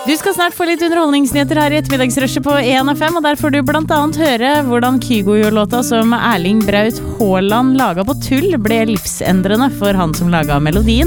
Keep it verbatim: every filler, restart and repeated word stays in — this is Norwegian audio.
Du skal snart få litt underholdningsnyheter her i ettermiddagsrushet på E N F M, og der får du blant annet høre hvordan Kygo-låta som Erling Braut Haaland laget på tull ble livsendrende for han som laget melodien.